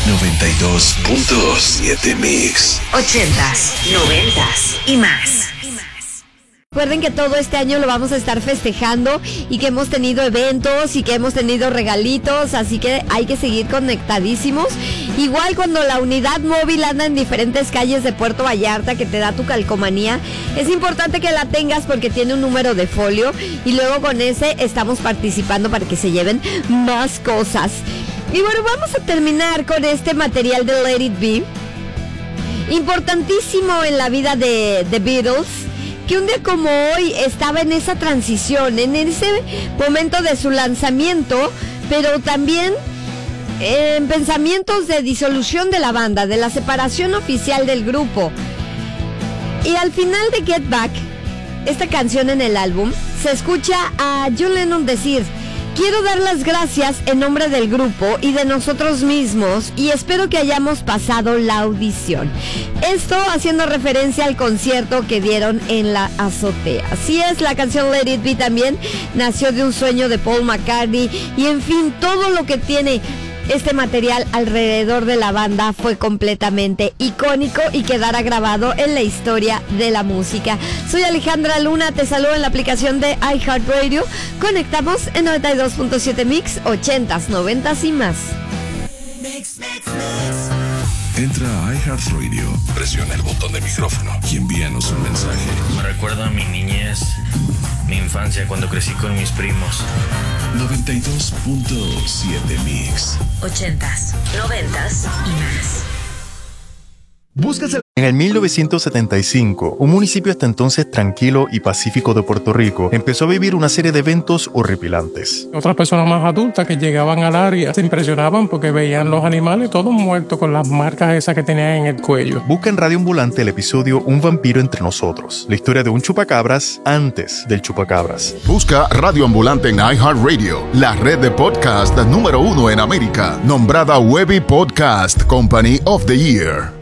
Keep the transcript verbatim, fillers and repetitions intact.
noventa y dos punto siete Mix. Ochentas, noventas y más. Recuerden que todo este año lo vamos a estar festejando y que hemos tenido eventos y que hemos tenido regalitos, así que hay que seguir conectadísimos. Igual cuando la unidad móvil anda en diferentes calles de Puerto Vallarta que te da tu calcomanía, es importante que la tengas porque tiene un número de folio y luego con ese estamos participando para que se lleven más cosas. Y bueno, vamos a terminar con este material de Let It Be, importantísimo en la vida de The Beatles, que un día como hoy estaba en esa transición, en ese momento de su lanzamiento, pero también en pensamientos de disolución de la banda, de la separación oficial del grupo. Y al final de Get Back, esta canción en el álbum, se escucha a John Lennon decir: quiero dar las gracias en nombre del grupo y de nosotros mismos y espero que hayamos pasado la audición. Esto haciendo referencia al concierto que dieron en la azotea. Así es, la canción Let It Be también nació de un sueño de Paul McCartney y en fin, todo lo que tiene este material alrededor de la banda fue completamente icónico y quedará grabado en la historia de la música. Soy Alejandra Luna, te saludo en la aplicación de iHeartRadio. Conectamos en noventa y dos punto siete Mix, ochentas, noventas y más. Mix, mix, mix. Entra a iHeartRadio, presiona el botón de micrófono y envíanos un mensaje. Me recuerda a mi niñez, mi infancia cuando crecí con mis primos. noventa y dos punto siete Mix. Ochentas, noventas y más. Búscase. En el mil novecientos setenta y cinco, un municipio hasta entonces tranquilo y pacífico de Puerto Rico empezó a vivir una serie de eventos horripilantes. Otras personas más adultas que llegaban al área se impresionaban porque veían los animales todos muertos con las marcas esas que tenían en el cuello. Busca en Radio Ambulante el episodio Un vampiro entre nosotros, la historia de un chupacabras antes del chupacabras. Busca Radio Ambulante en iHeartRadio, la red de podcast número uno en América, nombrada Webby Podcast Company of the Year.